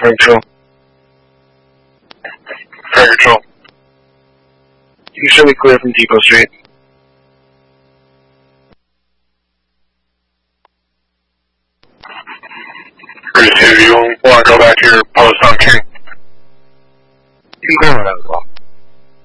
Very true. Very true. You should be clear from Depot Street. Bruce, if you want to go back to your post on King, you can go ahead as well.